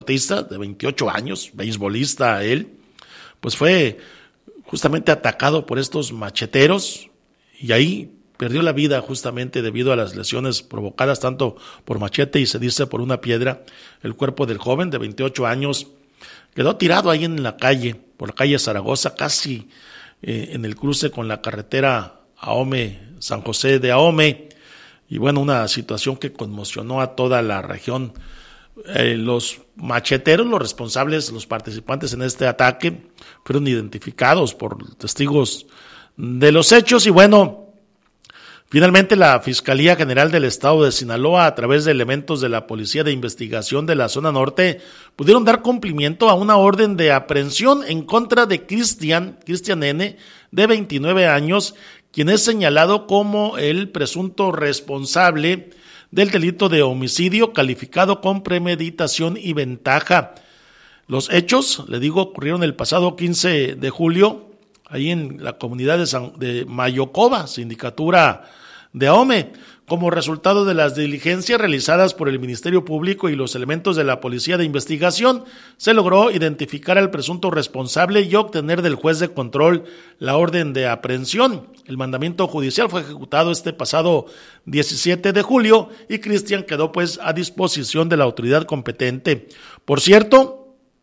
deportista de 28 años, beisbolista él, pues fue justamente atacado por estos macheteros y ahí perdió la vida justamente debido a las lesiones provocadas tanto por machete y se dice por una piedra. El cuerpo del joven de 28 años quedó tirado ahí en la calle, por la calle Zaragoza, casi en el cruce con la carretera Ahome, San José de Ahome, y bueno, una situación que conmocionó a toda la región. Los macheteros, los responsables, los participantes en este ataque, fueron identificados por testigos de los hechos y bueno, finalmente la Fiscalía General del Estado de Sinaloa, a través de elementos de la Policía de Investigación de la Zona Norte, pudieron dar cumplimiento a una orden de aprehensión en contra de Cristian N., de 29 años, quien es señalado como el presunto responsable del delito de homicidio calificado con premeditación y ventaja. Los hechos, le digo, ocurrieron el pasado 15 de julio, ahí en la comunidad de Mayocoba, sindicatura de Ahome, como resultado de las diligencias realizadas por el Ministerio Público y los elementos de la Policía de Investigación, se logró identificar al presunto responsable y obtener del juez de control la orden de aprehensión. El mandamiento judicial fue ejecutado este pasado 17 de julio y Cristian quedó pues a disposición de la autoridad competente. Por cierto,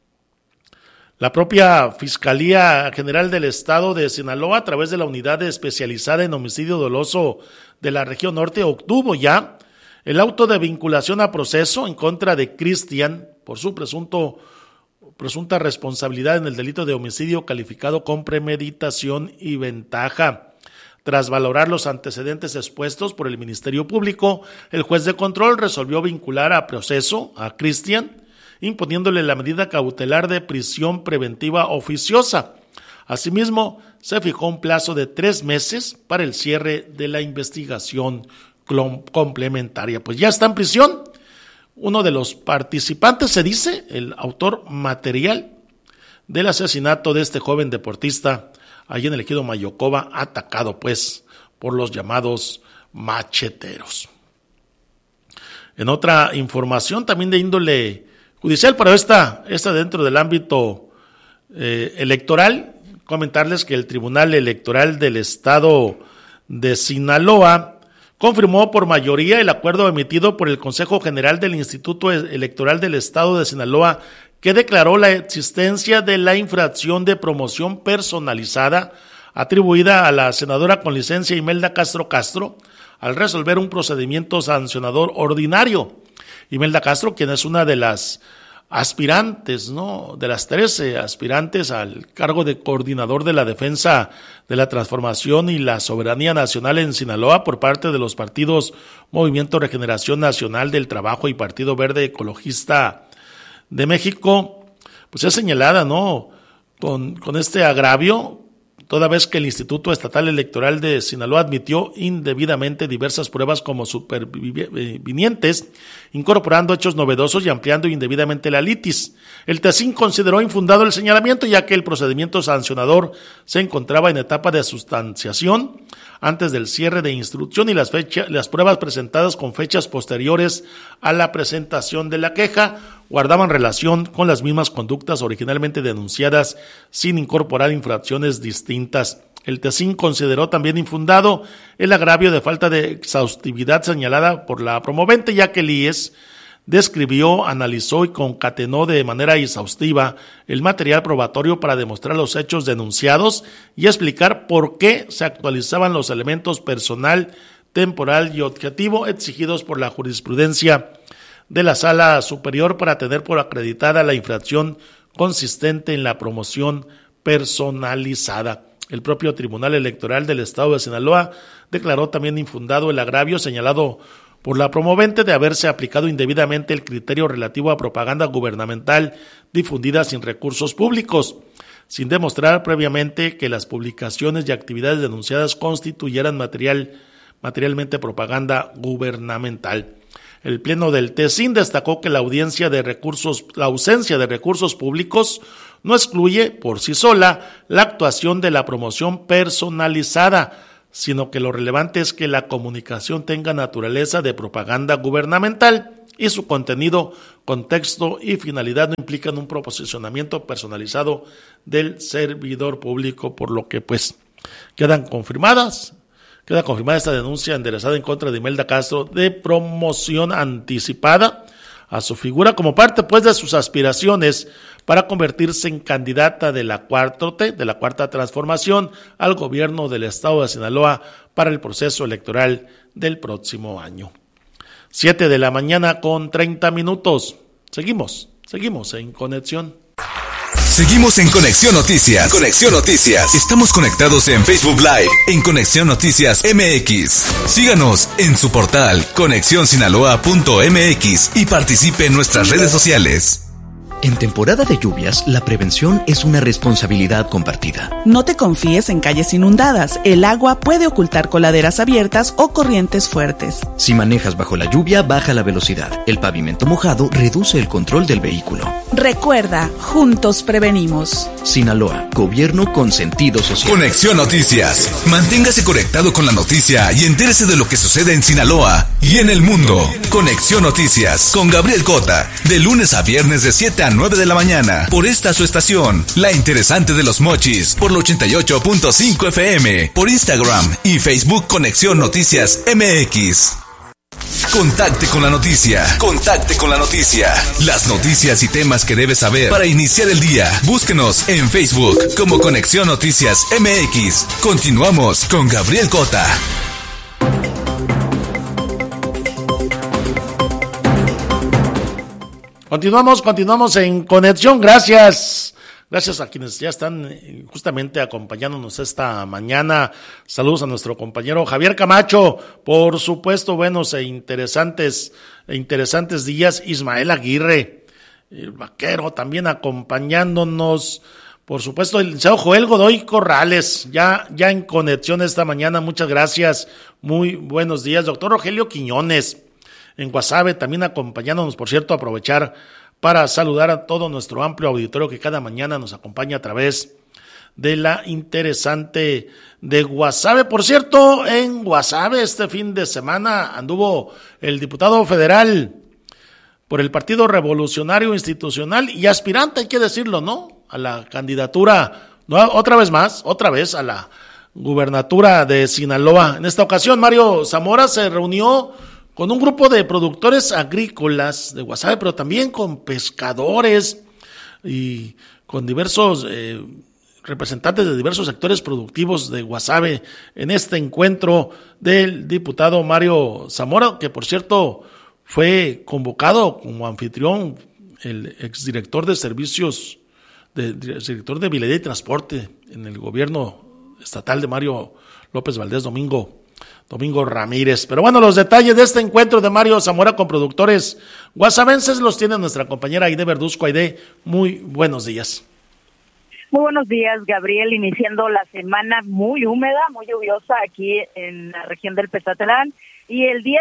la propia Fiscalía General del Estado de Sinaloa, a través de la Unidad Especializada en Homicidio Doloso de la Región Norte, obtuvo ya el auto de vinculación a proceso en contra de Cristian por su presunta responsabilidad en el delito de homicidio calificado con premeditación y ventaja. Tras valorar los antecedentes expuestos por el Ministerio Público, el juez de control resolvió vincular a proceso a Cristian, imponiéndole la medida cautelar de prisión preventiva oficiosa. Asimismo, se fijó un plazo de 3 meses para el cierre de la investigación complementaria. Pues ya está en prisión uno de los participantes, se dice, el autor material del asesinato de este joven deportista allí en el ejido Mayocoba, atacado pues por los llamados macheteros. En otra información también de índole judicial, pero esta dentro del ámbito electoral, comentarles que el Tribunal Electoral del Estado de Sinaloa confirmó por mayoría el acuerdo emitido por el Consejo General del Instituto Electoral del Estado de Sinaloa, que declaró la existencia de la infracción de promoción personalizada atribuida a la senadora con licencia Imelda Castro al resolver un procedimiento sancionador ordinario. Imelda Castro, quien es una de las aspirantes, ¿no?, de las 13 aspirantes al cargo de coordinador de la defensa de la transformación y la soberanía nacional en Sinaloa por parte de los partidos Movimiento Regeneración Nacional del Trabajo y Partido Verde Ecologista de México, pues es señalada, ¿no?, con este agravio, toda vez que el Instituto Estatal Electoral de Sinaloa admitió indebidamente diversas pruebas como supervinientes, incorporando hechos novedosos y ampliando indebidamente la litis. El TECIN consideró infundado el señalamiento, ya que el procedimiento sancionador se encontraba en etapa de sustanciación antes del cierre de instrucción y las pruebas presentadas con fechas posteriores a la presentación de la queja guardaban relación con las mismas conductas originalmente denunciadas sin incorporar infracciones distintas. El TECIN consideró también infundado el agravio de falta de exhaustividad señalada por la promovente, ya que el IES describió, analizó y concatenó de manera exhaustiva el material probatorio para demostrar los hechos denunciados y explicar por qué se actualizaban los elementos personal, temporal y objetivo exigidos por la jurisprudencia de la Sala Superior para tener por acreditada la infracción consistente en la promoción personalizada. El propio Tribunal Electoral del Estado de Sinaloa declaró también infundado el agravio señalado por la promovente de haberse aplicado indebidamente el criterio relativo a propaganda gubernamental difundida sin recursos públicos, sin demostrar previamente que las publicaciones y actividades denunciadas constituyeran materialmente propaganda gubernamental. El Pleno del TECIN destacó que la ausencia de recursos públicos no excluye por sí sola la actuación de la promoción personalizada, sino que lo relevante es que la comunicación tenga naturaleza de propaganda gubernamental y su contenido, contexto y finalidad no implican un posicionamiento personalizado del servidor público, por lo que pues queda confirmada esta denuncia enderezada en contra de Imelda Castro de promoción anticipada a su figura como parte pues de sus aspiraciones para convertirse en candidata de la Cuarta Transformación al gobierno del estado de Sinaloa para el proceso electoral del próximo año. 7:30 a.m. Seguimos en Conexión. Seguimos en Conexión Noticias. Conexión Noticias. Estamos conectados en Facebook Live en Conexión Noticias MX. Síganos en su portal conexionsinaloa.mx y participe en nuestras redes sociales. En temporada de lluvias, la prevención es una responsabilidad compartida. No te confíes en calles inundadas. El agua puede ocultar coladeras abiertas o corrientes fuertes. Si manejas bajo la lluvia, baja la velocidad. El pavimento mojado reduce el control del vehículo. Recuerda, juntos prevenimos. Sinaloa, gobierno con sentido social. Conexión Noticias. Manténgase conectado con la noticia y entérese de lo que sucede en Sinaloa y en el mundo. Conexión Noticias con Gabriel Cota, de lunes a viernes de 7 a 9 de la mañana, por esta su estación, La Interesante de los Mochis, por la 88.5 FM, por Instagram y Facebook Conexión Noticias MX. Contacte con la noticia. Las noticias y temas que debes saber para iniciar el día. Búsquenos en Facebook como Conexión Noticias MX. Continuamos con Gabriel Cota. Continuamos en Conexión. Gracias a quienes ya están justamente acompañándonos esta mañana. Saludos a nuestro compañero Javier Camacho, por supuesto, buenos e interesantes días. Ismael Aguirre, el vaquero, también acompañándonos. Por supuesto, el licenciado Joel Godoy Corrales, ya en conexión esta mañana. Muchas gracias. Muy buenos días. Doctor Rogelio Quiñones, en Guasave, también acompañándonos. Por cierto, aprovechar para saludar a todo nuestro amplio auditorio que cada mañana nos acompaña a través de La Interesante de Guasave. Por cierto, en Guasave este fin de semana anduvo el diputado federal por el Partido Revolucionario Institucional y aspirante, hay que decirlo, ¿no?, a la candidatura, otra vez a la gubernatura de Sinaloa. En esta ocasión, Mario Zamora se reunió con un grupo de productores agrícolas de Guasave, pero también con pescadores y con diversos representantes de diversos sectores productivos de Guasave en este encuentro del diputado Mario Zamora, que por cierto fue convocado como anfitrión el exdirector de servicios, director de Vialidad y Transporte en el gobierno estatal de Mario López Valdés, Domingo Ramírez. Pero bueno, los detalles de este encuentro de Mario Zamora con productores guasavenses los tiene nuestra compañera Aide Verduzco. Aide, muy buenos días. Muy buenos días, Gabriel, iniciando la semana muy húmeda, muy lluviosa aquí en la región del Petatlán, y el día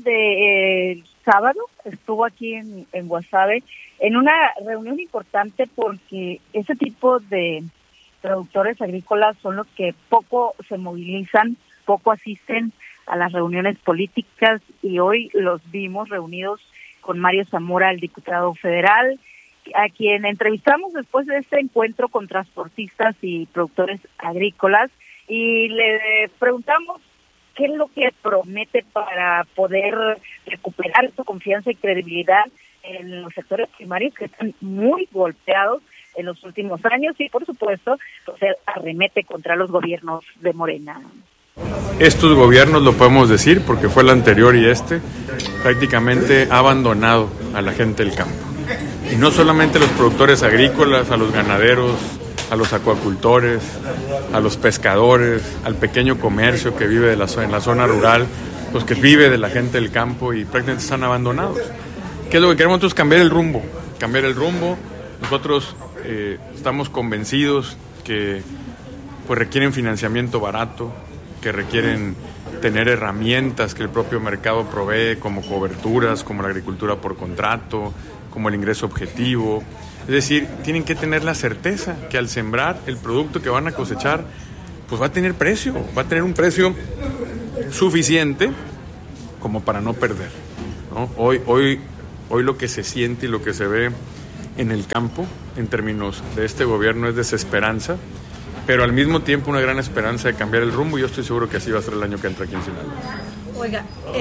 de sábado estuvo aquí en Guasave en una reunión importante porque ese tipo de productores agrícolas son los que poco se movilizan, poco asisten a las reuniones políticas, y hoy los vimos reunidos con Mario Zamora, el diputado federal, a quien entrevistamos después de este encuentro con transportistas y productores agrícolas, y le preguntamos qué es lo que promete para poder recuperar su confianza y credibilidad en los sectores primarios que están muy golpeados en los últimos años, y por supuesto, pues, arremete contra los gobiernos de Morena. Estos gobiernos, lo podemos decir, porque fue el anterior y prácticamente ha abandonado a la gente del campo. Y no solamente a los productores agrícolas, a los ganaderos, a los acuacultores, a los pescadores, al pequeño comercio que vive en la zona rural, los que vive de la gente del campo, y prácticamente están abandonados. ¿Qué es lo que queremos nosotros? Cambiar el rumbo. Nosotros estamos convencidos que pues requieren financiamiento barato, que requieren tener herramientas que el propio mercado provee, como coberturas, como la agricultura por contrato, como el ingreso objetivo. Es decir, tienen que tener la certeza que al sembrar el producto que van a cosechar pues va a tener un precio suficiente como para no perder, ¿no? Hoy lo que se siente y lo que se ve en el campo, en términos de este gobierno, es desesperanza, pero al mismo tiempo una gran esperanza de cambiar el rumbo, y yo estoy seguro que así va a ser el año que entra aquí en Sinaloa. Oiga,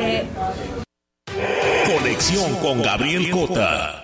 Conexión con Gabriel Cota.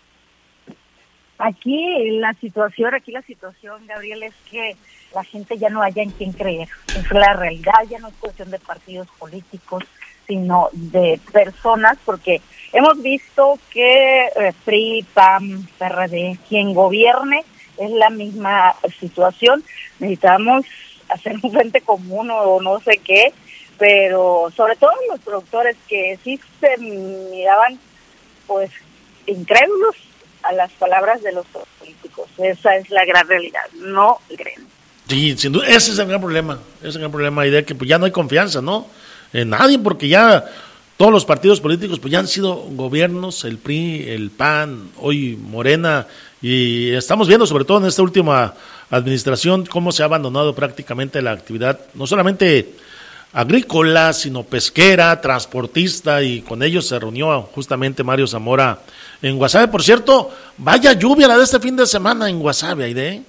Aquí la situación, Gabriel, es que la gente ya no haya en quién creer. Es la realidad, ya no es cuestión de partidos políticos, sino de personas, porque hemos visto que PRI, PAN, PRD, quien gobierne, es la misma situación. Necesitamos hacer un frente común o no sé qué, pero sobre todo los productores que sí se miraban pues incrédulos a las palabras de los políticos. Esa es la gran realidad, no creen. Sí, sin duda, ese es el gran problema, y de que pues ya no hay confianza, ¿no? En nadie, porque ya todos los partidos políticos pues ya han sido gobiernos, el PRI, el PAN, hoy Morena, y estamos viendo sobre todo en esta última administración cómo se ha abandonado prácticamente la actividad, no solamente agrícola, sino pesquera, transportista, y con ellos se reunió justamente Mario Zamora en Guasave. Por cierto, vaya lluvia la de este fin de semana en Guasave, Aide.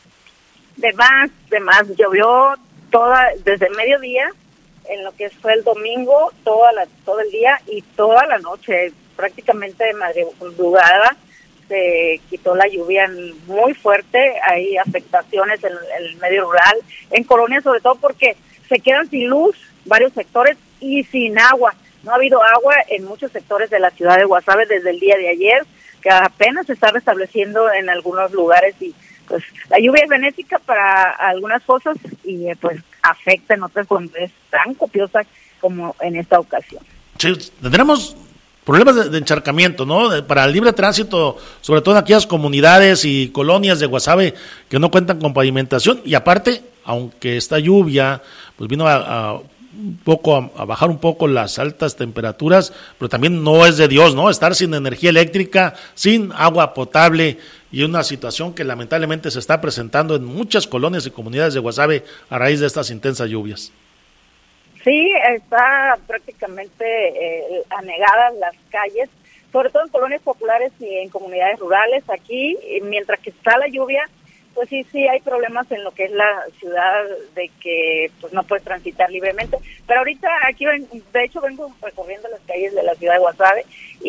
De más, llovió desde el mediodía, en lo que fue el domingo, todo el día y toda la noche, prácticamente de madrugada se quitó la lluvia muy fuerte. Hay afectaciones en el medio rural, en colonias, sobre todo porque se quedan sin luz varios sectores y sin agua. No ha habido agua en muchos sectores de la ciudad de Guasave desde el día de ayer, que apenas se está restableciendo en algunos lugares, y pues la lluvia es benéfica para algunas cosas y pues afecta en otras cuando es tan copiosa como en esta ocasión. Sí, tendremos problemas de encharcamiento, ¿no? Para el libre tránsito, sobre todo en aquellas comunidades y colonias de Guasave que no cuentan con pavimentación, y aparte, aunque esta lluvia pues vino a bajar un poco las altas temperaturas, pero también no es de Dios, ¿no? Estar sin energía eléctrica, sin agua potable, y una situación que lamentablemente se está presentando en muchas colonias y comunidades de Guasave a raíz de estas intensas lluvias. Sí, está prácticamente anegadas las calles, sobre todo en colonias populares y en comunidades rurales. Aquí, mientras que está la lluvia, pues sí hay problemas en lo que es la ciudad, de que pues no puedes transitar libremente. Pero ahorita aquí, de hecho, vengo recorriendo las calles de la ciudad de Guasave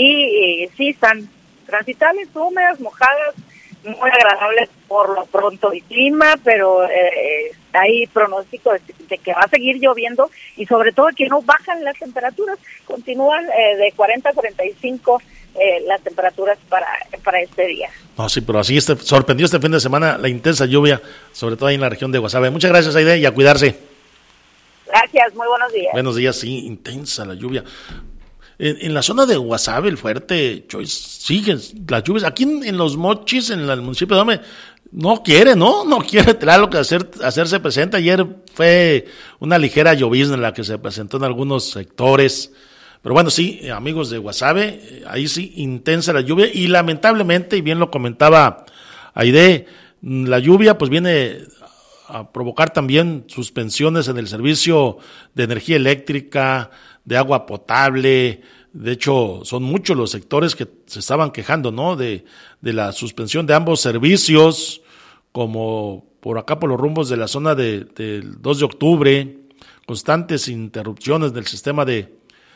y sí están transitables, húmedas, mojadas, muy agradables por lo pronto el clima, pero hay pronóstico de que va a seguir lloviendo, y sobre todo que no bajan las temperaturas, continúan de 40 a 45 las temperaturas para este día. No, sí, pero así sorprendió este fin de semana la intensa lluvia, sobre todo ahí en la región de Guasave. Muchas gracias, Aide, y a cuidarse. Gracias, muy buenos días. Buenos días, sí, intensa la lluvia. En la zona de Guasave, el Fuerte, Choice, siguen las lluvias. Aquí en Los Mochis, en el municipio de Dome, no quiere Tlaloc hacerse presente. Ayer fue una ligera llovizna en la que se presentó en algunos sectores. Pero bueno, sí, amigos de Guasave, ahí sí, intensa la lluvia, y lamentablemente, y bien lo comentaba Aide, la lluvia pues viene a provocar también suspensiones en el servicio de energía eléctrica, de agua potable. De hecho, son muchos los sectores que se estaban quejando, ¿no?, de la suspensión de ambos servicios, como por acá por los rumbos de la zona del 2 de octubre, constantes interrupciones del sistema de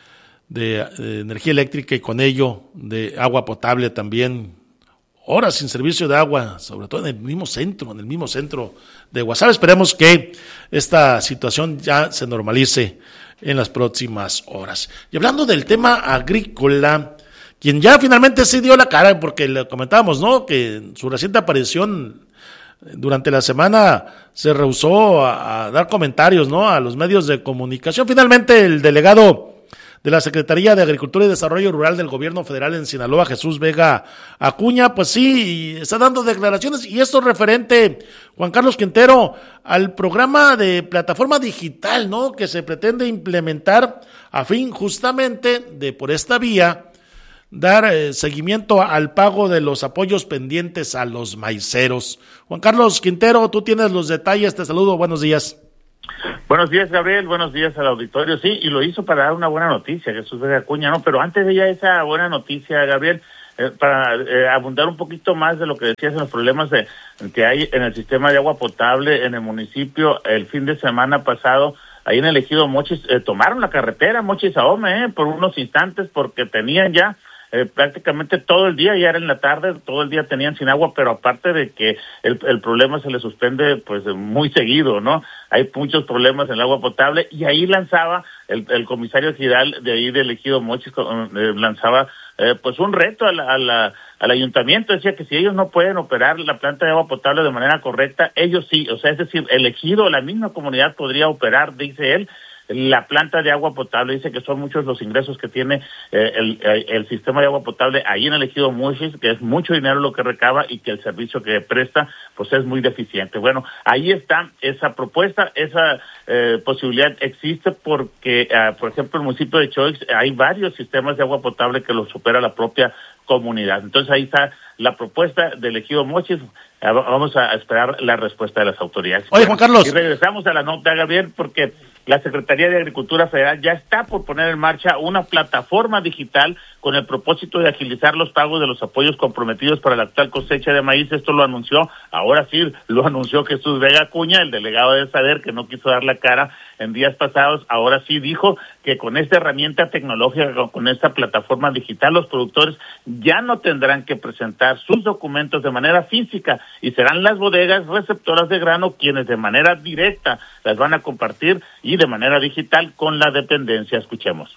energía eléctrica, y con ello de agua potable también, horas sin servicio de agua, sobre todo en el mismo centro de Guasave. Esperemos que esta situación ya se normalice en las próximas horas. Y hablando del tema agrícola, quien ya finalmente se dio la cara, porque le comentábamos, ¿no?, que en su reciente aparición durante la semana se rehusó a dar comentarios, ¿no?, a los medios de comunicación. Finalmente, el delegado de la Secretaría de Agricultura y Desarrollo Rural del Gobierno Federal en Sinaloa, Jesús Vega Acuña, pues sí, está dando declaraciones, y esto referente, Juan Carlos Quintero, al programa de plataforma digital, ¿no?, que se pretende implementar a fin justamente de, por esta vía, dar seguimiento al pago de los apoyos pendientes a los maiceros. Juan Carlos Quintero, tú tienes los detalles, te saludo, buenos días. Buenos días, Gabriel, buenos días al auditorio. Sí, y lo hizo para dar una buena noticia, Jesús Vega Acuña, ¿no? Pero antes de ya esa buena noticia, Gabriel, para abundar un poquito más de lo que decías en los problemas que hay en el sistema de agua potable en el municipio, el fin de semana pasado, ahí en el ejido Mochis, tomaron la carretera Mochis-Ahome, por unos instantes, porque tenían ya prácticamente todo el día, ya era en la tarde, todo el día tenían sin agua, pero aparte de que el problema se le suspende pues muy seguido, ¿no? Hay muchos problemas en el agua potable, y ahí lanzaba el comisario Giral de ahí del ejido Mochis, lanzaba pues un reto al ayuntamiento. Decía que si ellos no pueden operar la planta de agua potable de manera correcta, ellos sí, o sea, es decir, el ejido, la misma comunidad podría operar, dice él, la planta de agua potable. Dice que son muchos los ingresos que tiene el sistema de agua potable ahí en el ejido Mochis, que es mucho dinero lo que recaba y que el servicio que presta pues es muy deficiente. Bueno, ahí está esa propuesta, esa posibilidad existe porque, por ejemplo, en el municipio de Choix hay varios sistemas de agua potable que los opera la propia comunidad. Entonces ahí está la propuesta del ejido Mochis. Vamos a esperar la respuesta de las autoridades. Oye, Juan Carlos. Y regresamos a la nota, Gabriel, porque la Secretaría de Agricultura Federal ya está por poner en marcha una plataforma digital con el propósito de agilizar los pagos de los apoyos comprometidos para la actual cosecha de maíz. Esto lo anunció, ahora sí, lo anunció Jesús Vega Acuña, el delegado de SADER, que no quiso dar la cara en días pasados. Ahora sí dijo que con esta herramienta tecnológica, con esta plataforma digital, los productores ya no tendrán que presentar sus documentos de manera física y serán las bodegas receptoras de grano quienes de manera directa las van a compartir y de manera digital con la dependencia. Escuchemos.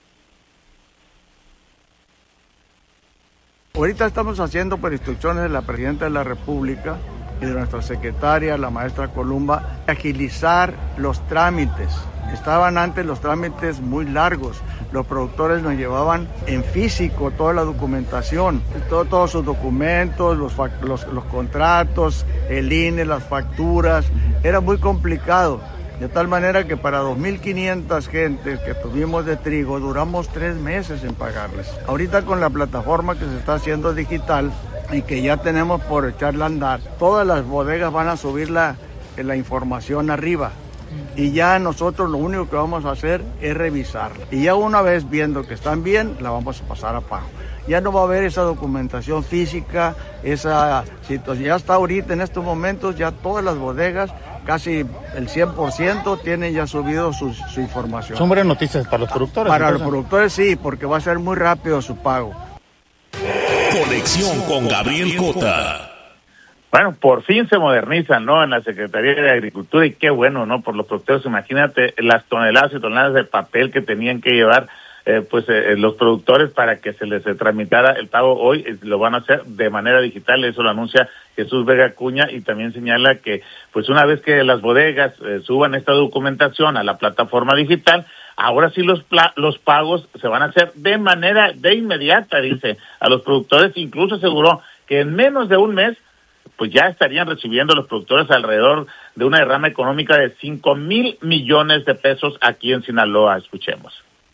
Ahorita estamos haciendo por instrucciones de la Presidenta de la República y de nuestra secretaria, la maestra Columba, agilizar los trámites. Estaban antes los trámites muy largos. Los productores nos llevaban en físico toda la documentación, todos sus documentos, los contratos, el INE, las facturas. Era muy complicado. De tal manera que para 2.500 gentes que tuvimos de trigo, duramos 3 meses en pagarles. Ahorita con la plataforma que se está haciendo digital y que ya tenemos por echarla a andar, todas las bodegas van a subir la información arriba. Y ya nosotros lo único que vamos a hacer es revisarla. Y ya una vez viendo que están bien, la vamos a pasar a pago. Ya no va a haber esa documentación física, esa situación. Ya está ahorita en estos momentos, ya todas las bodegas, casi el 100% tienen ya subido su información. Son buenas noticias para los productores. Para los productores sí, porque va a ser muy rápido su pago. Conexión con Gabriel Cota. Bueno, por fin se modernizan, ¿no? En la Secretaría de Agricultura, y qué bueno, ¿no? Por los productores. Imagínate las toneladas y toneladas de papel que tenían que llevar los productores para que se les tramitara el pago. Hoy lo van a hacer de manera digital. Eso lo anuncia Jesús Vega Acuña, y también señala que pues una vez que las bodegas suban esta documentación a la plataforma digital, ahora sí los pagos se van a hacer de manera de inmediata, dice, a los productores. Incluso aseguró que en menos de un mes pues ya estarían recibiendo los productores alrededor de una derrama económica de 5,000 millones de pesos aquí en Sinaloa. Escuchemos.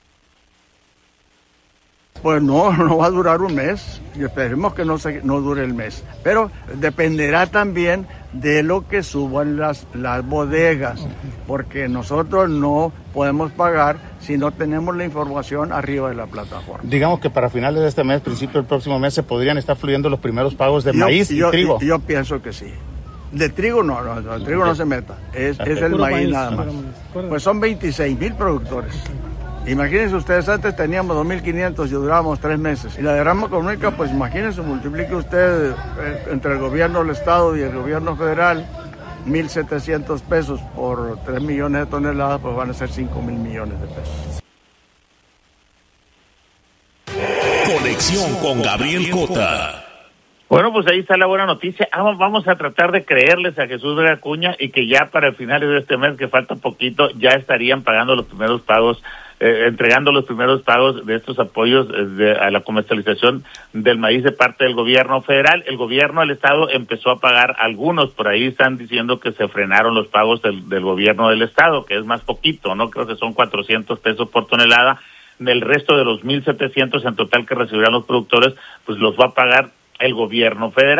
Pues no va a durar un mes, y esperemos que no dure el mes, pero dependerá también de lo que suban las bodegas, porque nosotros no podemos pagar si no tenemos la información arriba de la plataforma. Digamos que para finales de este mes, principio del próximo mes, se podrían estar fluyendo los primeros pagos de maíz y trigo. Yo pienso que sí. De trigo no, el trigo no se meta, es el maíz nada más. Pues son 26,000 productores. Imagínense ustedes, antes teníamos 2.500 y durábamos 3 meses. Y la derrama económica, pues imagínense, multiplique usted entre el gobierno del estado y el gobierno federal, 1.700 pesos por 3 millones de toneladas, pues van a ser 5,000 millones de pesos. Conexión con Gabriel Cota. Bueno, pues ahí está la buena noticia. Vamos a tratar de creerles a Jesús Vega Acuña y que ya para el final de este mes, que falta poquito, ya estarían pagando los primeros pagos, entregando los primeros pagos de estos apoyos a la comercialización del maíz de parte del gobierno federal. El gobierno del estado empezó a pagar algunos, por ahí están diciendo que se frenaron los pagos del gobierno del estado, que es más poquito, ¿no? Creo que son 400 pesos por tonelada. Del resto de los 1.700 en total que recibirán los productores, pues los va a pagar el gobierno federal.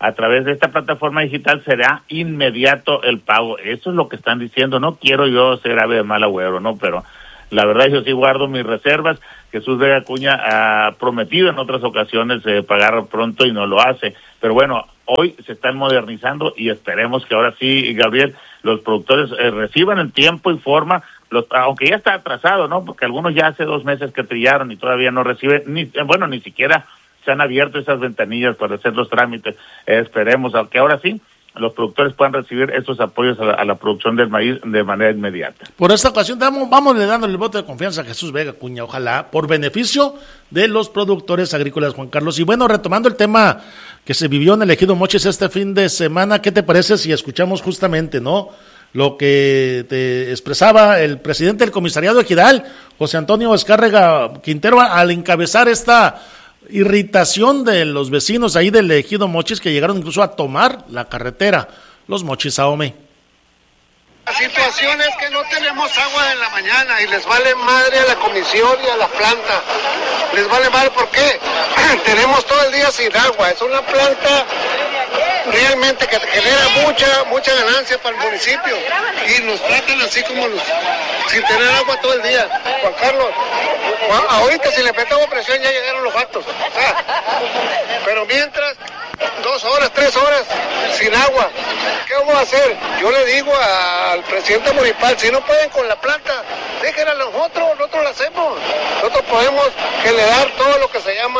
a través de esta plataforma digital será inmediato el pago. Eso es lo que están diciendo. No quiero yo ser ave de mal agüero, ¿no? Pero la verdad yo sí guardo mis reservas. Jesús Vega Acuña ha prometido en otras ocasiones pagar pronto y no lo hace. Pero bueno, hoy se están modernizando y esperemos que ahora sí, Gabriel, los productores reciban en tiempo y forma, aunque ya está atrasado, ¿no? Porque algunos ya hace 2 meses que trillaron y todavía no reciben, ni siquiera se han abierto esas ventanillas para hacer los trámites. Esperemos que ahora sí los productores puedan recibir estos apoyos a la producción del maíz de manera inmediata. Por esta ocasión vamos dándole el voto de confianza a Jesús Vega Acuña, ojalá, por beneficio de los productores agrícolas, Juan Carlos. Y bueno, retomando el tema que se vivió en el Ejido Mochis este fin de semana, ¿qué te parece si escuchamos justamente, no, lo que te expresaba el presidente del comisariado ejidal, José Antonio Escárrega Quintero, al encabezar esta irritación de los vecinos ahí del Ejido Mochis, que llegaron incluso a tomar la carretera, los Mochis Ahome? La situación es que no tenemos agua en la mañana y les vale madre a la comisión y a la planta. Les vale madre, ¿por qué? Tenemos todo el día sin agua. Es una planta realmente que genera mucha ganancia para el municipio y nos tratan así como sin tener agua todo el día. Juan Carlos, ahorita si le metemos presión ya llegaron los gatos. Pero mientras 2 horas, 3 horas sin agua, ¿qué vamos a hacer? Yo le digo al presidente municipal, si no pueden con la planta, déjenla a nosotros lo hacemos. Nosotros podemos generar todo lo que se llama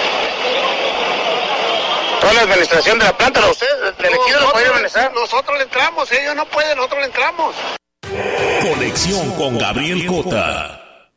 toda la administración de la planta, ¿no? Ustedes del ejido lo pueden organizar. Nosotros le entramos, si ellos no pueden, nosotros le entramos. Conexión con Gabriel Cota.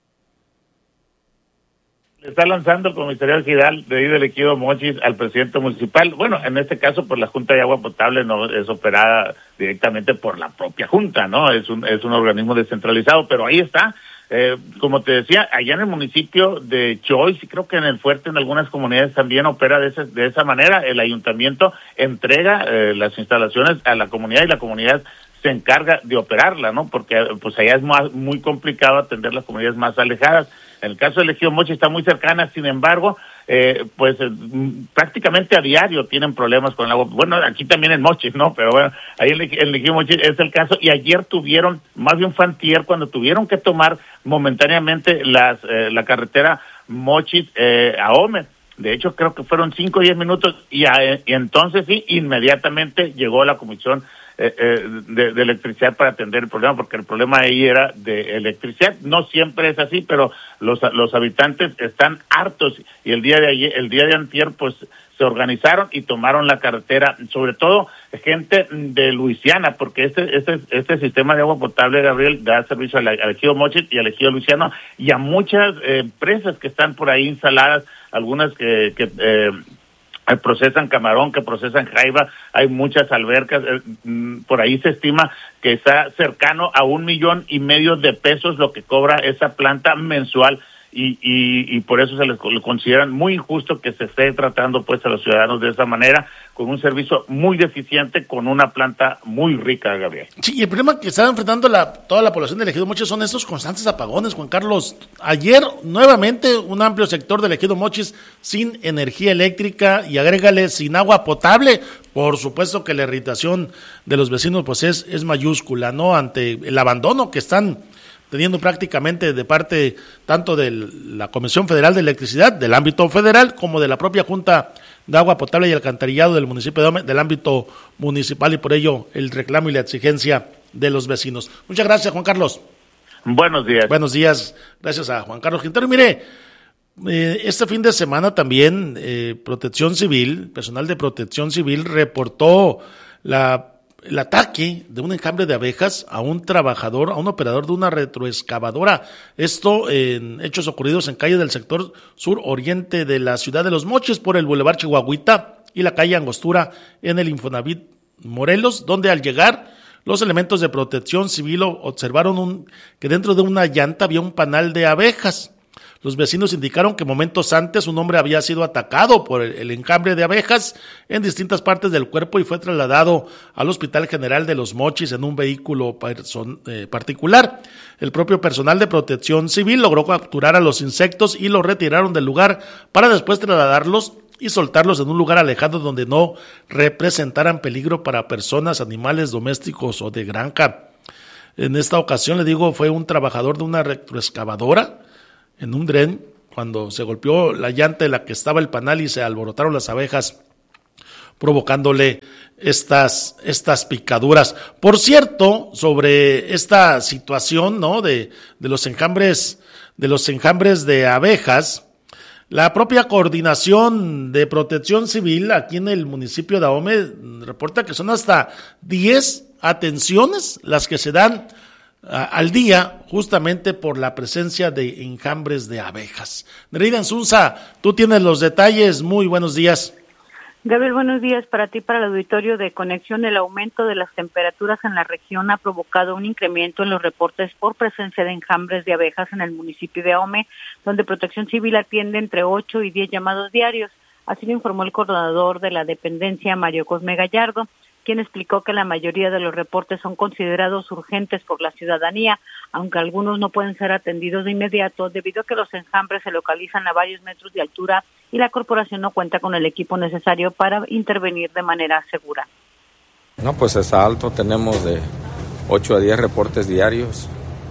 Está lanzando el comisariado ejidal de ahí del Ejido Mochis al presidente municipal. Bueno, en este caso, pues la Junta de Agua Potable no es operada directamente por la propia Junta, ¿no? Es un organismo descentralizado, pero ahí está. Como te decía, allá en el municipio de Choix, y creo que en el Fuerte, en algunas comunidades también opera de esa manera. El ayuntamiento entrega las instalaciones a la comunidad y la comunidad se encarga de operarla, ¿no? Porque pues allá es muy complicado atender las comunidades más alejadas. En el caso del Ejido Mochis está muy cercana, sin embargo, prácticamente a diario tienen problemas con el agua. Bueno, aquí también en Mochis, ¿no? Pero bueno, ahí en el Ejido Mochis es el caso. Y ayer tuvieron, más bien fue antier, cuando tuvieron que tomar momentáneamente la carretera Mochis Ahome. De hecho, creo que fueron 5 o 10 minutos y entonces sí, inmediatamente llegó la comisión de electricidad para atender el problema, porque el problema ahí era de electricidad. No siempre es así, pero los habitantes están hartos y el día de antier pues se organizaron y tomaron la carretera, sobre todo gente de Luisiana, porque este sistema de agua potable, Gabriel, da servicio al Ejido Mochis y al Ejido Luisiano y a muchas empresas que están por ahí instaladas, algunas que procesan camarón, que procesan jaiba, hay muchas albercas, por ahí se estima que está cercano a $1.5 million de pesos lo que cobra esa planta mensual y por eso se les consideran muy injusto que se esté tratando pues a los ciudadanos de esa manera, con un servicio muy deficiente, con una planta muy rica, Gabriel. Sí, y el problema que está enfrentando toda la población del Ejido Mochis son estos constantes apagones, Juan Carlos. Ayer, nuevamente, un amplio sector del Ejido Mochis sin energía eléctrica y agrégale sin agua potable. Por supuesto que la irritación de los vecinos pues es mayúscula, ¿no? Ante el abandono que están teniendo prácticamente de parte tanto de la Comisión Federal de Electricidad, del ámbito federal, como de la propia Junta de Agua Potable y Alcantarillado del municipio de Ahome, del ámbito municipal, y por ello el reclamo y la exigencia de los vecinos. Muchas gracias, Juan Carlos. Buenos días. Buenos días, gracias a Juan Carlos Quintero. Mire, este fin de semana también Protección Civil, personal de Protección Civil reportó el ataque de un enjambre de abejas a un trabajador, a un operador de una retroexcavadora. Esto en hechos ocurridos en calle del sector sur oriente de la ciudad de Los Mochis, por el Boulevard Chihuahuita y la calle Angostura en el Infonavit Morelos, donde al llegar los elementos de Protección Civil observaron que dentro de una llanta había un panal de abejas. Los vecinos indicaron que momentos antes un hombre había sido atacado por el enjambre de abejas en distintas partes del cuerpo y fue trasladado al Hospital General de Los Mochis en un vehículo particular. El propio personal de Protección Civil logró capturar a los insectos y los retiraron del lugar para después trasladarlos y soltarlos en un lugar alejado donde no representaran peligro para personas, animales domésticos o de granja. En esta ocasión, le digo, fue un trabajador de una retroexcavadora en un dren cuando se golpeó la llanta en la que estaba el panal y se alborotaron las abejas, provocándole estas picaduras. Por cierto, sobre esta situación, ¿no?, de los enjambres de abejas, la propia Coordinación de Protección Civil aquí en el municipio de Ahome reporta que son hasta 10 atenciones las que se dan al día, justamente por la presencia de enjambres de abejas. Nereida Insunza, tú tienes los detalles. Muy buenos días. Gabriel, buenos días para ti, para el auditorio de Conexión. El aumento de las temperaturas en la región ha provocado un incremento en los reportes por presencia de enjambres de abejas en el municipio de Ahome, donde Protección Civil atiende entre 8 y 10 llamados diarios. Así lo informó el coordinador de la dependencia, Mario Cosme Gallardo, quien explicó que la mayoría de los reportes son considerados urgentes por la ciudadanía, aunque algunos no pueden ser atendidos de inmediato debido a que los enjambres se localizan a varios metros de altura y la corporación no cuenta con el equipo necesario para intervenir de manera segura. No, pues está alto, tenemos de 8 a 10 reportes diarios,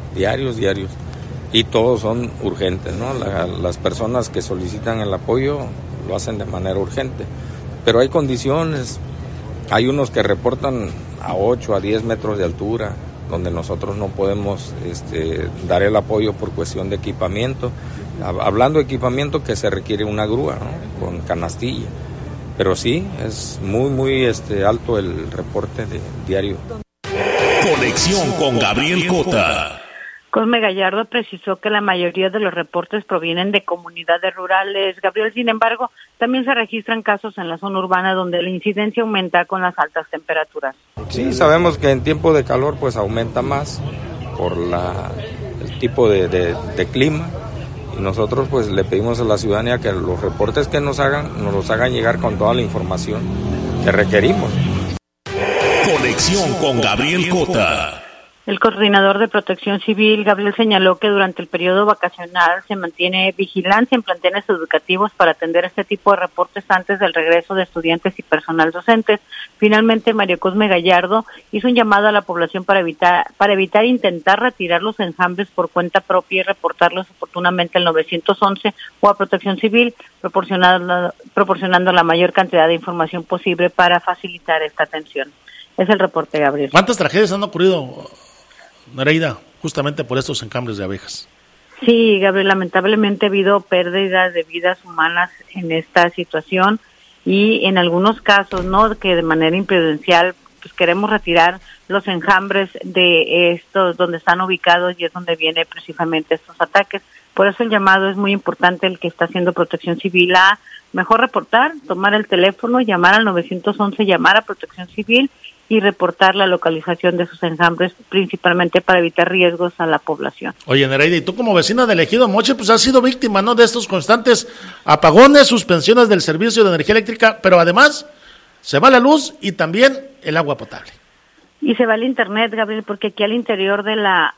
y todos son urgentes, ¿no? Las personas que solicitan el apoyo lo hacen de manera urgente, pero hay condiciones. Hay unos que reportan a 8 a 10 metros de altura, donde nosotros no podemos dar el apoyo por cuestión de equipamiento. Hablando de equipamiento, que se requiere una grúa, ¿no?, con canastilla. Pero sí, es muy alto el reporte diario. Conexión con Gabriel Cota. Cosme Gallardo precisó que la mayoría de los reportes provienen de comunidades rurales. Gabriel, sin embargo, también se registran casos en la zona urbana donde la incidencia aumenta con las altas temperaturas. Sí, sabemos que en tiempo de calor pues aumenta más por el tipo de clima, y nosotros pues le pedimos a la ciudadanía que los reportes que nos los hagan llegar con toda la información que requerimos. Conexión con Gabriel Cota. El coordinador de Protección Civil, Gabriel, señaló que durante el periodo vacacional se mantiene vigilancia en planteles educativos para atender este tipo de reportes antes del regreso de estudiantes y personal docentes. Finalmente, Mario Cosme Gallardo hizo un llamado a la población para evitar intentar retirar los enjambres por cuenta propia y reportarlos oportunamente al 911 o a Protección Civil, proporcionando la mayor cantidad de información posible para facilitar esta atención. Es el reporte, Gabriel. ¿Cuántas tragedias han ocurrido, Nereida, justamente por estos enjambres de abejas? Sí, Gabriel, lamentablemente ha habido pérdidas de vidas humanas en esta situación y en algunos casos, ¿no?, que de manera imprudencial pues queremos retirar los enjambres de estos donde están ubicados y es donde vienen precisamente estos ataques. Por eso el llamado es muy importante, el que está haciendo Protección Civil, a mejor reportar, tomar el teléfono, llamar al 911, llamar a Protección Civil y reportar la localización de sus enjambres, principalmente para evitar riesgos a la población. Oye, Nereida, y tú como vecina del Ejido Mochi, pues has sido víctima, ¿no?, de estos constantes apagones, suspensiones del servicio de energía eléctrica, pero además se va la luz y también el agua potable. Y se va el internet, Gabriel, porque aquí al interior de la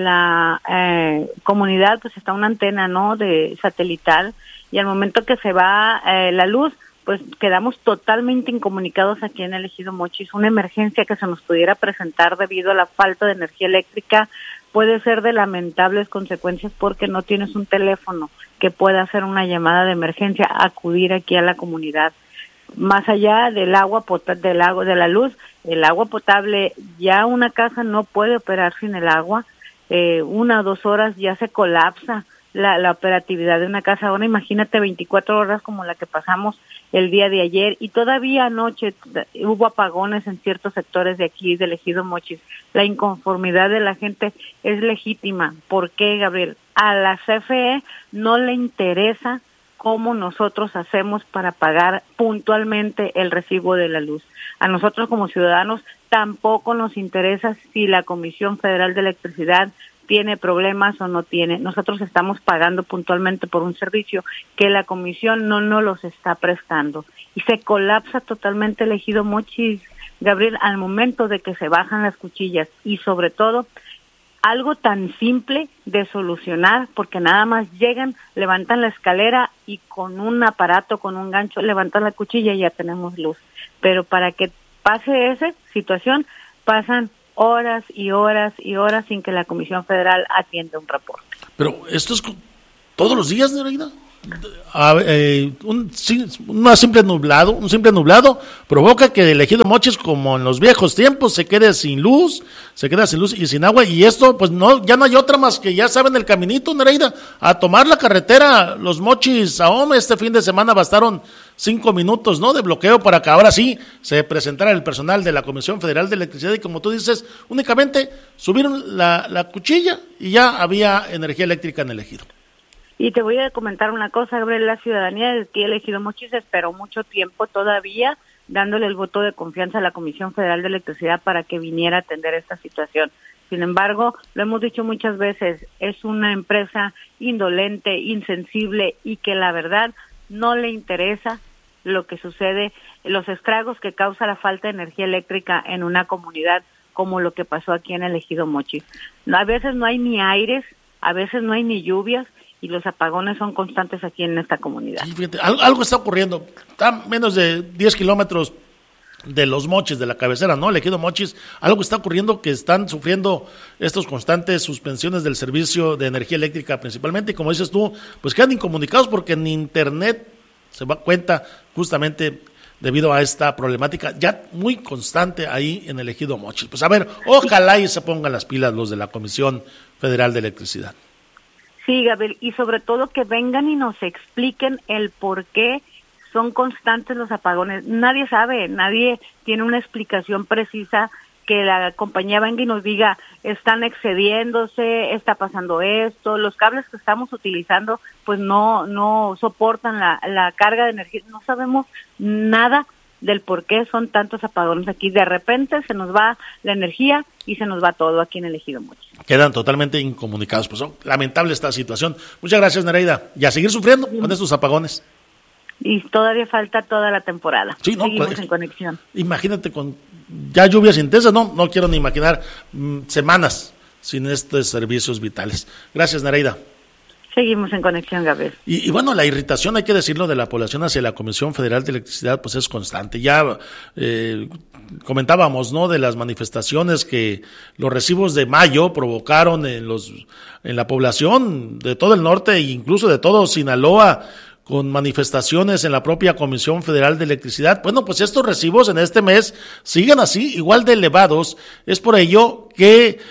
comunidad pues está una antena, ¿no?, de satelital, y al momento que se va la luz, pues quedamos totalmente incomunicados aquí en el Ejido Mochi. Es una emergencia que se nos pudiera presentar debido a la falta de energía eléctrica. Puede ser de lamentables consecuencias porque no tienes un teléfono que pueda hacer una llamada de emergencia, acudir aquí a la comunidad. Más allá del agua de la luz, el agua potable, ya una casa no puede operar sin el agua. 1 o 2 horas ya se colapsa la operatividad de una casa. Ahora imagínate 24 horas como la que pasamos el día de ayer, y todavía anoche hubo apagones en ciertos sectores de aquí, del Ejido Mochis. La inconformidad de la gente es legítima. ¿Por qué, Gabriel? A la CFE no le interesa cómo nosotros hacemos para pagar puntualmente el recibo de la luz. A nosotros como ciudadanos tampoco nos interesa si la Comisión Federal de Electricidad tiene problemas o no tiene. Nosotros estamos pagando puntualmente por un servicio que la comisión no nos los está prestando. Y se colapsa totalmente el Ejido Mochis, Gabriel, al momento de que se bajan las cuchillas. Y sobre todo, algo tan simple de solucionar, porque nada más llegan, levantan la escalera y con un aparato, con un gancho, levantan la cuchilla y ya tenemos luz. Pero para que pase esa situación, pasan horas y horas y horas sin que la Comisión Federal atienda un reporte. Pero esto es todos los días, Nereida. Un simple nublado provoca que el ejido Mochis, como en los viejos tiempos, se queda sin luz y sin agua, y esto pues ya no hay otra más que, ya saben, el caminito, Nereida, a tomar la carretera Los Mochis a Ahome. Este fin de semana bastaron 5 minutos, ¿no?, de bloqueo para que ahora sí se presentara el personal de la Comisión Federal de Electricidad, y como tú dices, únicamente subieron la cuchilla y ya había energía eléctrica en el ejido. Y te voy a comentar una cosa, Gabriel, la ciudadanía del que elegido Mochis esperó mucho tiempo todavía dándole el voto de confianza a la Comisión Federal de Electricidad para que viniera a atender esta situación. Sin embargo, lo hemos dicho muchas veces, es una empresa indolente, insensible y que la verdad no le interesa lo que sucede, los estragos que causa la falta de energía eléctrica en una comunidad como lo que pasó aquí en el ejido Mochis. A veces no hay ni aires, a veces no hay ni lluvias, y los apagones son constantes aquí en esta comunidad. Sí, fíjate, algo está ocurriendo. Está a menos de 10 kilómetros de Los Mochis, de la cabecera, ¿no? El ejido Mochis, algo está ocurriendo, que están sufriendo estos constantes suspensiones del servicio de energía eléctrica principalmente, y como dices tú, pues quedan incomunicados porque en internet se da cuenta justamente debido a esta problemática ya muy constante ahí en el ejido Mochis. Pues a ver, ojalá y se pongan las pilas los de la Comisión Federal de Electricidad. Sí, Gabriel, y sobre todo que vengan y nos expliquen el por qué son constantes los apagones. Nadie sabe, nadie tiene una explicación precisa, que la compañía venga y nos diga, están excediéndose, está pasando esto, los cables que estamos utilizando pues no soportan la carga de energía. No sabemos nada del por qué son tantos apagones aquí. De repente se nos va la energía y se nos va todo aquí en el ejido Mochis. Quedan totalmente incomunicados. Pues lamentable esta situación. Muchas gracias, Nereida. Y a seguir sufriendo con estos apagones. Y todavía falta toda la temporada. Sí, no, seguimos en conexión. Imagínate con ya lluvias intensas, no quiero ni imaginar semanas sin estos servicios vitales. Gracias, Nereida. Seguimos en conexión, Gabriel. Y bueno, la irritación, hay que decirlo, de la población hacia la Comisión Federal de Electricidad, pues es constante. Ya comentábamos, ¿no?, de las manifestaciones que los recibos de mayo provocaron en la población de todo el norte e incluso de todo Sinaloa, con manifestaciones en la propia Comisión Federal de Electricidad. Bueno, pues estos recibos en este mes siguen así, igual de elevados. Es por ello que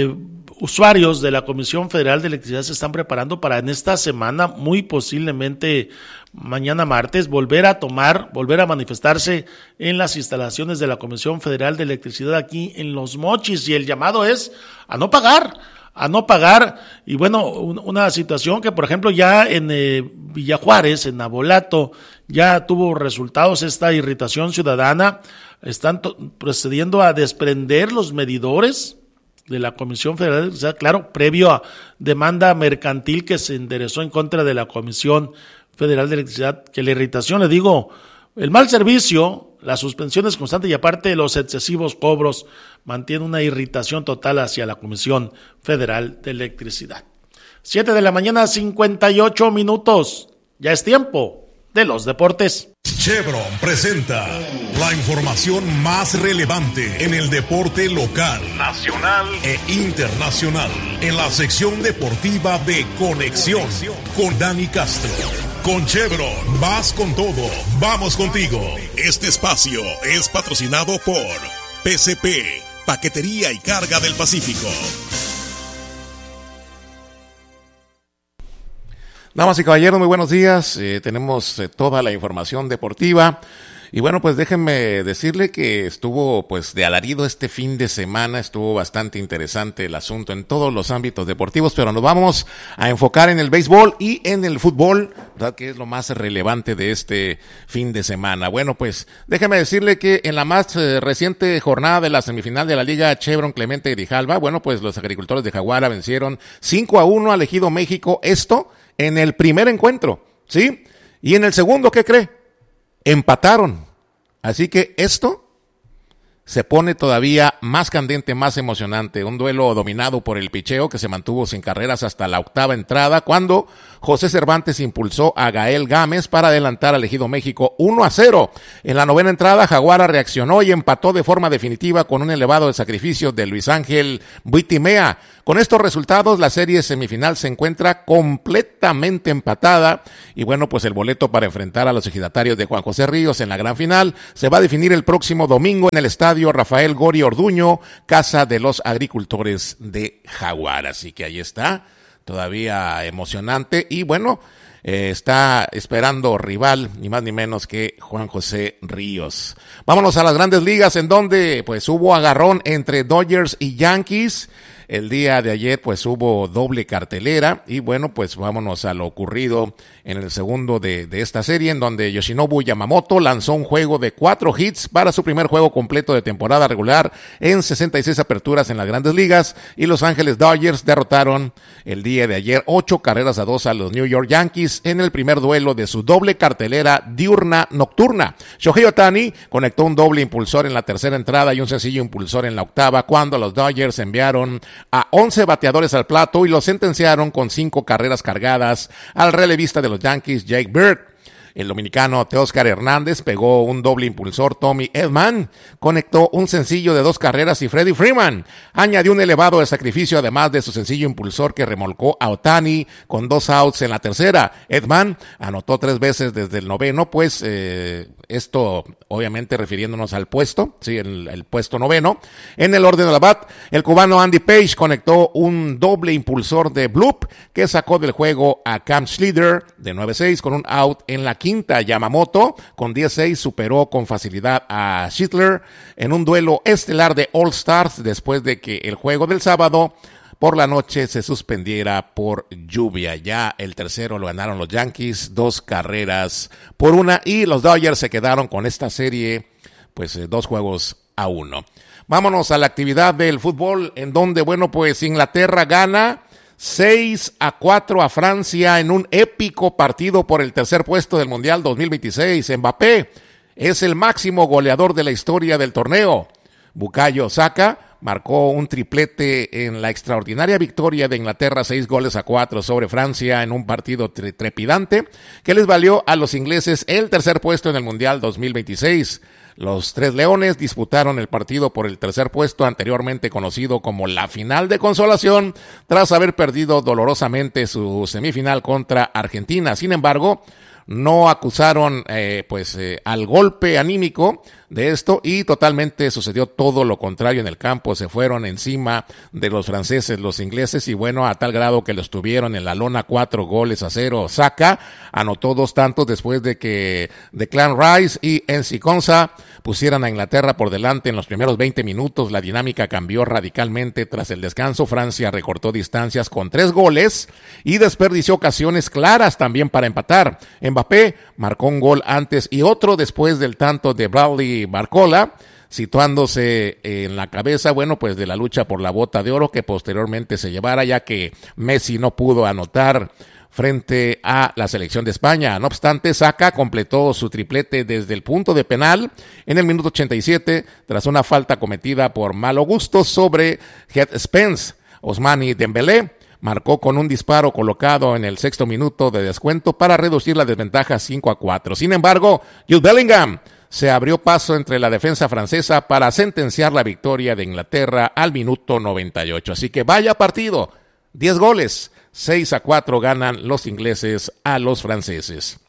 usuarios de la Comisión Federal de Electricidad se están preparando para en esta semana, muy posiblemente mañana martes, volver a manifestarse en las instalaciones de la Comisión Federal de Electricidad aquí en Los Mochis, y el llamado es a no pagar, y bueno, una situación que por ejemplo ya en Villa Juárez, en Navolato, ya tuvo resultados esta irritación ciudadana. Están procediendo a desprender los medidores de la Comisión Federal de Electricidad, claro, previo a demanda mercantil que se enderezó en contra de la Comisión Federal de Electricidad, que la irritación, le digo, el mal servicio, las suspensiones constantes y aparte los excesivos cobros mantienen una irritación total hacia la Comisión Federal de Electricidad. 7 de la mañana, 58 minutos. Ya es tiempo de los deportes. Chevron presenta la información más relevante en el deporte local, nacional e internacional, en la sección deportiva de Conexión con Dani Castro. Con Chevron, vas con todo, vamos contigo. Este espacio es patrocinado por PCP, Paquetería y Carga del Pacífico. Damas y caballeros, muy buenos días. Tenemos toda la información deportiva. Y bueno, pues déjenme decirle que estuvo pues de alarido este fin de semana, estuvo bastante interesante el asunto en todos los ámbitos deportivos, pero nos vamos a enfocar en el béisbol y en el fútbol, ¿verdad?, que es lo más relevante de este fin de semana. Bueno, pues déjeme decirle que en la más reciente jornada de la semifinal de la Liga Chevron Clemente Grijalva, bueno, pues los agricultores de Jaguara vencieron 5-1 al Ejido México, esto en el primer encuentro, ¿sí? Y en el segundo, ¿qué cree? Empataron. Así que esto se pone todavía más candente, más emocionante. Un duelo dominado por el picheo que se mantuvo sin carreras hasta la octava entrada, cuando José Cervantes impulsó a Gael Gámez para adelantar al Ejido México 1-0. En la novena entrada, Jaguara reaccionó y empató de forma definitiva con un elevado de sacrificio de Luis Ángel Buitimea. Con estos resultados, la serie semifinal se encuentra completamente empatada y bueno, pues el boleto para enfrentar a los ejidatarios de Juan José Ríos en la gran final se va a definir el próximo domingo en el estadio Rafael Gori Orduño, Casa de los Agricultores de Jaguar. Así que ahí está, todavía emocionante y bueno, está esperando rival, ni más ni menos que Juan José Ríos. Vámonos a las Grandes Ligas, en donde pues hubo agarrón entre Dodgers y Yankees. El día de ayer pues hubo doble cartelera y bueno, pues vámonos a lo ocurrido en el segundo de esta serie, en donde Yoshinobu Yamamoto lanzó un juego de 4 hits para su primer juego completo de temporada regular en 66 aperturas en las Grandes Ligas, y Los Ángeles Dodgers derrotaron el día de ayer 8-2 a los New York Yankees en el primer duelo de su doble cartelera diurna-nocturna. Shohei Ohtani conectó un doble impulsor en la tercera entrada y un sencillo impulsor en la octava, cuando los Dodgers enviaron a 11 bateadores al plato y los sentenciaron con 5 carreras cargadas al relevista de los Yankees, Jake Bird. El dominicano Teóscar Hernández pegó un doble impulsor. Tommy Edman conectó un sencillo de 2 carreras y Freddie Freeman añadió un elevado de sacrificio, además de su sencillo impulsor que remolcó a Ohtani con 2 outs en la tercera. Edman anotó 3 veces desde el noveno, pues esto obviamente refiriéndonos al puesto, sí, el puesto noveno. En el orden de la bat, el cubano Andy Page conectó un doble impulsor de bloop que sacó del juego a Cam Schlieder de 9-6 con un out en la quinta. Yamamoto con 10-6 superó con facilidad a Schlieder en un duelo estelar de All Stars después de que el juego del sábado por la noche se suspendiera por lluvia. Ya el tercero lo ganaron los Yankees 2-1, y los Dodgers se quedaron con esta serie pues 2-1. Vámonos a la actividad del fútbol, en donde bueno, pues Inglaterra gana 6-4 a Francia en un épico partido por el tercer puesto del Mundial 2026. Mbappé es el máximo goleador de la historia del torneo. Bukayo Saka marcó un triplete en la extraordinaria victoria de Inglaterra 6-4 sobre Francia en un partido trepidante que les valió a los ingleses el tercer puesto en el Mundial 2026. Los Tres Leones disputaron el partido por el tercer puesto, anteriormente conocido como la final de consolación, tras haber perdido dolorosamente su semifinal contra Argentina. Sin embargo, no acusaron al golpe anímico de esto, y totalmente sucedió todo lo contrario en el campo. Se fueron encima de los franceses, los ingleses, y bueno, a tal grado que los tuvieron en la lona 4-0. Saka anotó 2 tantos después de que Declan Rice y Enzi Konsa pusieran a Inglaterra por delante en los primeros 20 minutos. La dinámica cambió radicalmente tras el descanso. Francia recortó distancias con 3 goles y desperdició ocasiones claras también para empatar. Mbappé marcó un gol antes y otro después del tanto de Bradley Barcola, situándose en la cabeza, bueno, pues de la lucha por la bota de oro que posteriormente se llevara, ya que Messi no pudo anotar frente a la selección de España. No obstante, Saka completó su triplete desde el punto de penal en el minuto 87 tras una falta cometida por Malo Gusto sobre Head Spence. Ousmane Dembélé marcó con un disparo colocado en el 6º minuto de descuento para reducir la desventaja 5-4. Sin embargo, Jude Bellingham se abrió paso entre la defensa francesa para sentenciar la victoria de Inglaterra al minuto 98. Así que vaya partido, 10 goles, 6-4 ganan los ingleses a los franceses.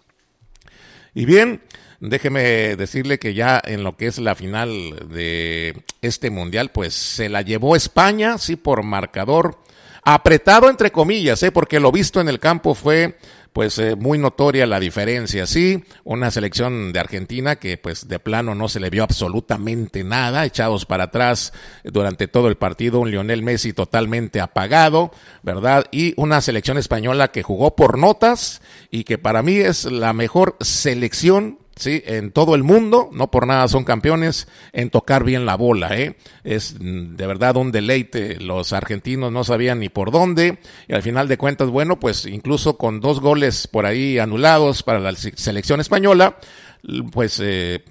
Y bien, déjeme decirle que ya en lo que es la final de este mundial, pues se la llevó España, sí, por marcador apretado entre comillas, porque lo visto en el campo fue pues muy notoria la diferencia. Sí, una selección de Argentina que pues de plano no se le vio absolutamente nada, echados para atrás durante todo el partido, un Lionel Messi totalmente apagado, ¿verdad? Y una selección española que jugó por notas y que para mí es la mejor selección, sí, en todo el mundo, no por nada son campeones en tocar bien la bola, es de verdad un deleite. Los argentinos no sabían ni por dónde, y al final de cuentas, bueno, pues incluso con 2 goles por ahí anulados para la selección española, pues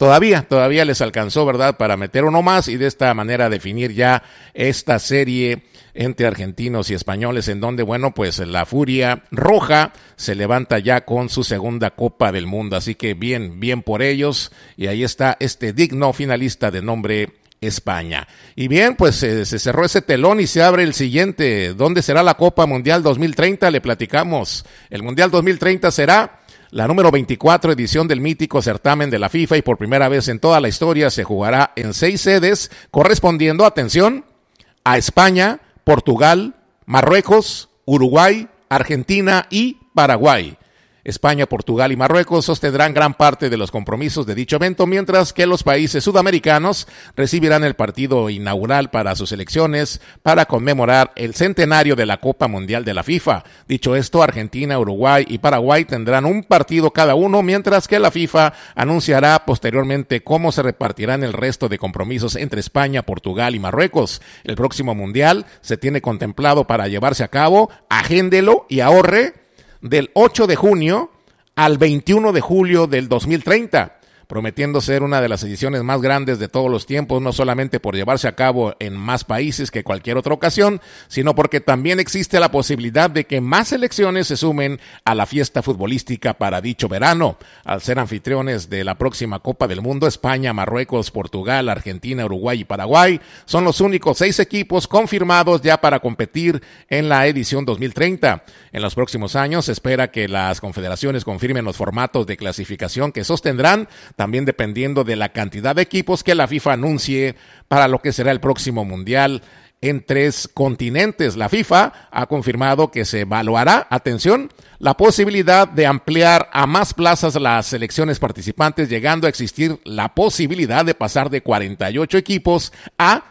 todavía les alcanzó, ¿verdad?, para meter uno más y de esta manera definir ya esta serie entre argentinos y españoles, en donde, bueno, pues la Furia Roja se levanta ya con su segunda Copa del Mundo, así que bien por ellos, y ahí está este digno finalista de nombre España. Y bien, pues se cerró ese telón y se abre el siguiente. ¿Dónde será la Copa Mundial 2030? Le platicamos. El Mundial 2030 será la número 24 edición del mítico certamen de la FIFA y por primera vez en toda la historia se jugará en 6 sedes, correspondiendo, atención, a España, Portugal, Marruecos, Uruguay, Argentina y Paraguay. España, Portugal y Marruecos sostendrán gran parte de los compromisos de dicho evento, mientras que los países sudamericanos recibirán el partido inaugural para sus selecciones para conmemorar el centenario de la Copa Mundial de la FIFA. Dicho esto, Argentina, Uruguay y Paraguay tendrán un partido cada uno, mientras que la FIFA anunciará posteriormente cómo se repartirán el resto de compromisos entre España, Portugal y Marruecos. El próximo Mundial se tiene contemplado para llevarse a cabo, agéndelo y ahorre, del 8 de junio al 21 de julio del 2030, prometiendo ser una de las ediciones más grandes de todos los tiempos, no solamente por llevarse a cabo en más países que cualquier otra ocasión, sino porque también existe la posibilidad de que más selecciones se sumen a la fiesta futbolística para dicho verano. Al ser anfitriones de la próxima Copa del Mundo, España, Marruecos, Portugal, Argentina, Uruguay y Paraguay son los únicos 6 equipos confirmados ya para competir en la edición 2030. En los próximos años se espera que las confederaciones confirmen los formatos de clasificación que sostendrán, también dependiendo de la cantidad de equipos que la FIFA anuncie para lo que será el próximo Mundial en 3 continentes. La FIFA ha confirmado que se evaluará, atención, la posibilidad de ampliar a más plazas las selecciones participantes, llegando a existir la posibilidad de pasar de 48 equipos a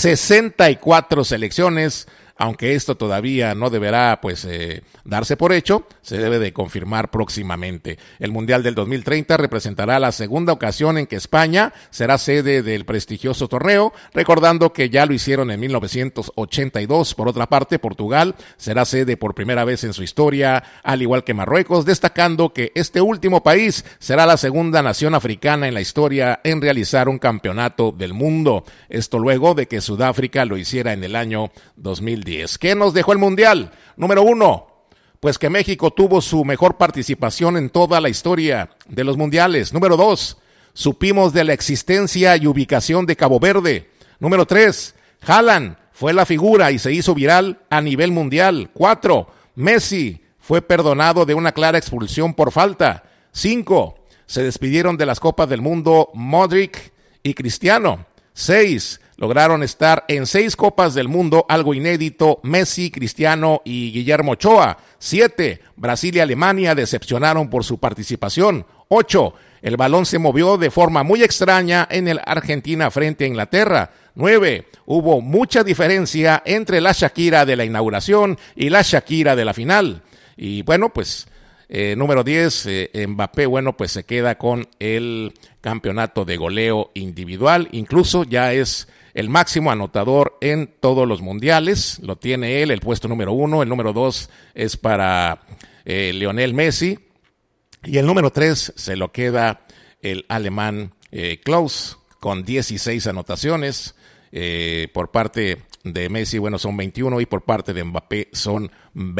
64 selecciones, aunque esto todavía no deberá darse por hecho, se debe de confirmar próximamente. El Mundial del 2030 representará la segunda ocasión en que España será sede del prestigioso torneo, recordando que ya lo hicieron en 1982. Por otra parte, Portugal será sede por primera vez en su historia, al igual que Marruecos, destacando que este último país será la segunda nación africana en la historia en realizar un campeonato del mundo. Esto luego de que Sudáfrica lo hiciera en el año 2010. ¿Qué nos dejó el Mundial? Número 1, pues que México tuvo su mejor participación en toda la historia de los mundiales. Número 2, supimos de la existencia y ubicación de Cabo Verde. Número 3, Haaland fue la figura y se hizo viral a nivel mundial. 4, Messi fue perdonado de una clara expulsión por falta. 5, se despidieron de las Copas del Mundo Modric y Cristiano. 6, lograron estar en 6 Copas del Mundo, algo inédito, Messi, Cristiano y Guillermo Ochoa. 7, Brasil y Alemania decepcionaron por su participación. 8, el balón se movió de forma muy extraña en el Argentina frente a Inglaterra. 9, hubo mucha diferencia entre la Shakira de la inauguración y la Shakira de la final. Y bueno, pues número 10, Mbappé, bueno, pues se queda con el campeonato de goleo individual, incluso ya es el máximo anotador en todos los mundiales, lo tiene él, el puesto número 1, el número 2 es para Lionel Messi, y el número 3 se lo queda el alemán Klose, con 16 anotaciones, por parte de Messi, bueno, son 21 y por parte de Mbappé son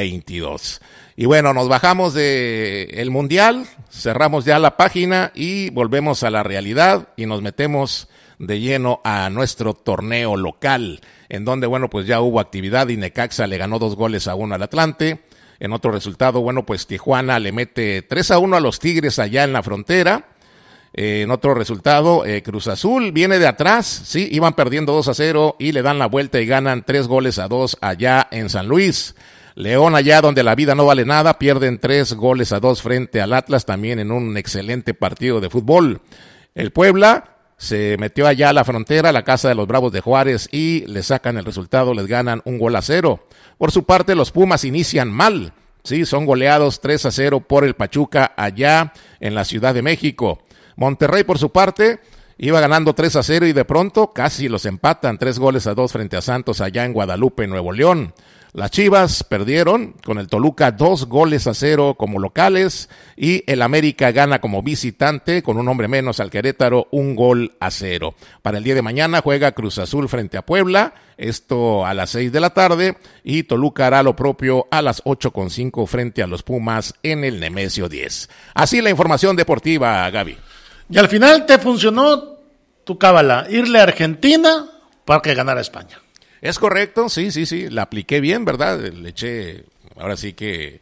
22. Y bueno, nos bajamos del Mundial, cerramos ya la página y volvemos a la realidad y nos metemos de lleno a nuestro torneo local, en donde, bueno, pues ya hubo actividad y Necaxa le ganó 2-1 al Atlante. En otro resultado, bueno, pues Tijuana le mete 3-1 a los Tigres allá en la frontera. En otro resultado, Cruz Azul viene de atrás, sí, iban perdiendo 2-0 y le dan la vuelta y ganan 3-2 allá en San Luis. León, allá donde la vida no vale nada, pierden 3-2 frente al Atlas, también en un excelente partido de fútbol. El Puebla se metió allá a la frontera, a la casa de los Bravos de Juárez, y le sacan el resultado, les ganan 1-0. Por su parte, los Pumas inician mal, sí, son goleados 3-0 por el Pachuca allá en la Ciudad de México. Monterrey, por su parte, Iba ganando 3-0 y de pronto casi los empatan 3-2 frente a Santos allá en Guadalupe, Nuevo León. Las Chivas perdieron con el Toluca 2-0 como locales y el América gana como visitante con un hombre menos al Querétaro 1-0. Para el día de mañana juega Cruz Azul frente a Puebla, esto a las 6 de la tarde, y Toluca hará lo propio a las 8:05 frente a los Pumas en el Nemesio 10. Así la información deportiva, Gaby. Y al final te funcionó tu cábala, irle a Argentina para que ganara España. Es correcto, sí, la apliqué bien, ¿verdad? Le eché, ahora sí que,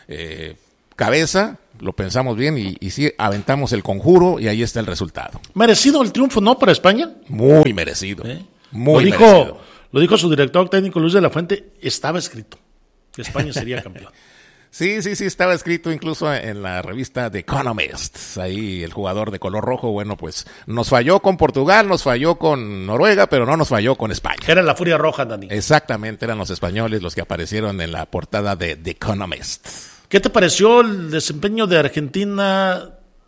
cabeza, lo pensamos bien y sí, aventamos el conjuro y ahí está el resultado. ¿Merecido el triunfo, no, para España? Muy merecido, muy merecido. Lo dijo su director técnico Luis de la Fuente, estaba escrito que España sería campeón. Sí, estaba escrito incluso en la revista The Economist. Ahí el jugador de color rojo, bueno, pues nos falló con Portugal, nos falló con Noruega, pero no nos falló con España. Era la Furia Roja, Dani. Exactamente, eran los españoles los que aparecieron en la portada de The Economist. ¿Qué te pareció el desempeño de Argentina?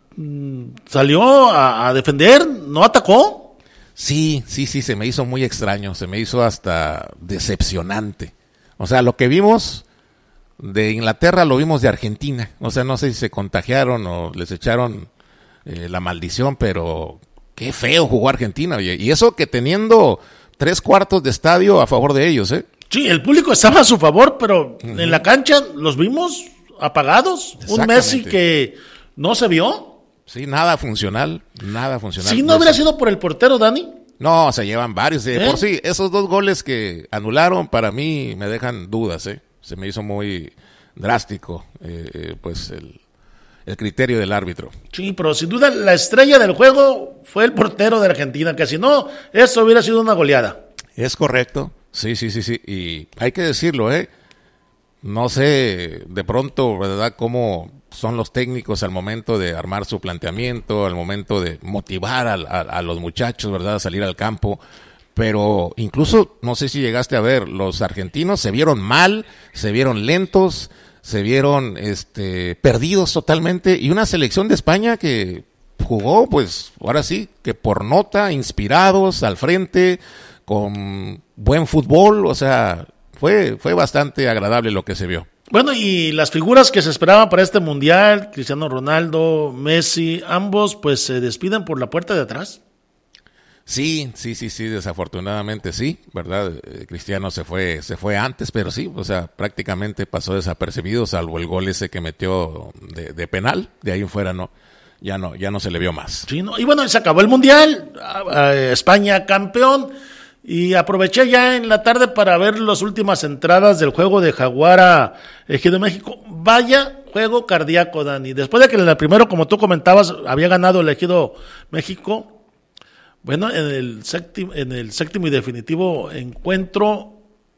¿Salió a defender? ¿No atacó? Sí, se me hizo muy extraño, se me hizo hasta decepcionante. O sea, lo que vimos de Inglaterra lo vimos de Argentina. O sea, no sé si se contagiaron o les echaron la maldición, pero qué feo jugó Argentina. Oye. Y eso que teniendo 3/4 de estadio a favor de ellos, ¿eh? Sí, el público estaba a su favor, pero en la cancha los vimos apagados. Un Messi que no se vio. Sí, nada funcional. Si no hubiera sido por el portero, Dani. No, se llevan varios. Por sí, esos 2 goles que anularon para mí me dejan dudas, ¿eh? Se me hizo muy drástico, pues el criterio del árbitro. Sí, pero sin duda la estrella del juego fue el portero de Argentina, que si no, eso hubiera sido una goleada. Es correcto, sí, y hay que decirlo, no sé de pronto, ¿verdad?, cómo son los técnicos al momento de armar su planteamiento, al momento de motivar a los muchachos, ¿verdad?, a salir al campo. Pero incluso, no sé si llegaste a ver, los argentinos se vieron mal, se vieron lentos, se vieron perdidos totalmente, y una selección de España que jugó, pues, ahora sí, que por nota, inspirados, al frente, con buen fútbol, o sea, fue bastante agradable lo que se vio. Bueno, y las figuras que se esperaban para este Mundial, Cristiano Ronaldo, Messi, ambos, pues, se despiden por la puerta de atrás. Sí, desafortunadamente sí, ¿verdad? Cristiano se fue antes, pero sí, o sea, prácticamente pasó desapercibido, salvo el gol ese que metió de penal, de ahí en fuera ya no se le vio más. Sí, no, y bueno, se acabó el Mundial, España campeón, y aproveché ya en la tarde para ver las últimas entradas del juego de Jaguara Ejido México. Vaya juego cardíaco, Dani. Después de que en el primero, como tú comentabas, había ganado el Ejido México. Bueno, en el séptimo y definitivo encuentro,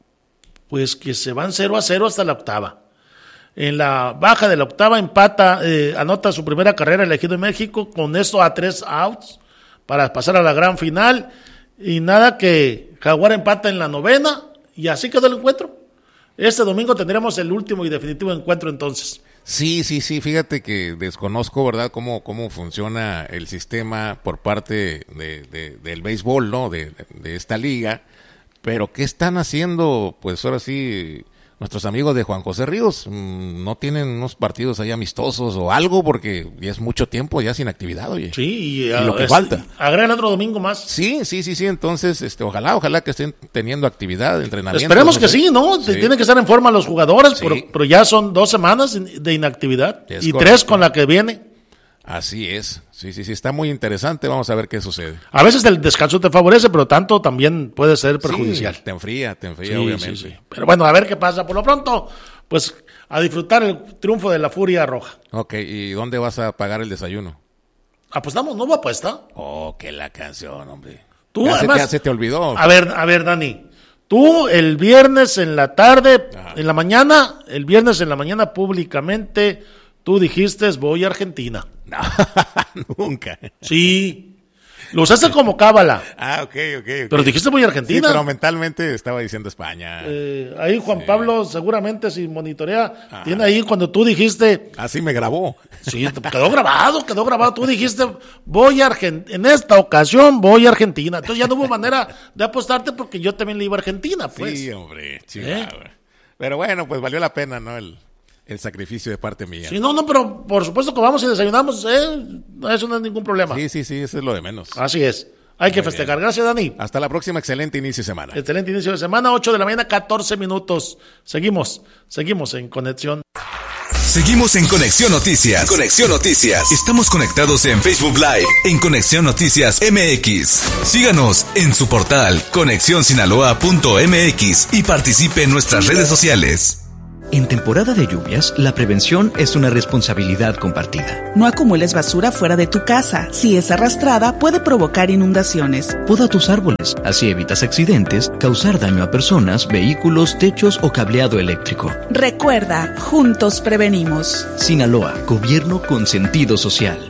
pues que se van 0-0 hasta la octava. En la baja de la octava anota su primera carrera el Ejido México, con esto a 3 outs para pasar a la gran final, y nada que Jaguar empata en la novena, y así quedó el encuentro. Este domingo tendremos el último y definitivo encuentro entonces. Sí, fíjate que desconozco, ¿verdad?, cómo funciona el sistema por parte del béisbol, ¿no?, de esta liga, pero ¿qué están haciendo? Pues ahora sí, nuestros amigos de Juan José Ríos, ¿no tienen unos partidos ahí amistosos o algo? Porque ya es mucho tiempo ya sin actividad, oye. Sí, y lo que falta. Agrega otro domingo más. Sí, entonces, ojalá que estén teniendo actividad, entrenamiento. Esperemos que sí, ¿no? Sí. Tienen que estar en forma los jugadores, sí. pero ya son 2 semanas de inactividad, y correcto. 3 con la que viene. Así es, sí, está muy interesante, vamos a ver qué sucede. A veces el descanso te favorece, pero tanto también puede ser perjudicial. Sí, te enfría, obviamente. Sí. Pero bueno, a ver qué pasa. Por lo pronto, pues a disfrutar el triunfo de la Furia Roja. Ok, ¿y dónde vas a pagar el desayuno? Apostamos, ¿no hubo apuesta? Oh, que la canción, hombre. Tú, además, ya se te olvidó. A ver, Dani. Tú el viernes en la tarde, el viernes en la mañana públicamente, tú dijiste voy a Argentina. No, nunca. Sí. Lo usaste como cábala. Ok. Pero dijiste muy Argentina. Sí, pero mentalmente estaba diciendo España. Ahí Juan Pablo seguramente si monitorea, tiene ahí cuando tú dijiste... Así me grabó. Sí, quedó grabado. Tú dijiste, en esta ocasión voy a Argentina. Entonces ya no hubo manera de apostarte porque yo también le iba a Argentina, pues. Sí, hombre, Chihuahua. Pero bueno, pues valió la pena, ¿no? El sacrificio de parte mía. Sí, no, pero por supuesto que vamos y desayunamos, eso no es ningún problema. Sí, eso es lo de menos. Así es. Hay que festejar. Bien. Gracias, Dani. Hasta la próxima. Excelente inicio de semana. Excelente inicio de semana, 8 de la mañana, 14 minutos. Seguimos en Conexión. Seguimos en Conexión Noticias. Conexión Noticias. Estamos conectados en Facebook Live, en Conexión Noticias MX. Síganos en su portal conexionsinaloa.mx y participe en nuestras redes sociales. En temporada de lluvias, la prevención es una responsabilidad compartida. No acumules basura fuera de tu casa. Si es arrastrada, puede provocar inundaciones. Poda tus árboles, así evitas accidentes, causar daño a personas, vehículos, techos o cableado eléctrico. Recuerda, juntos prevenimos. Sinaloa, gobierno con sentido social.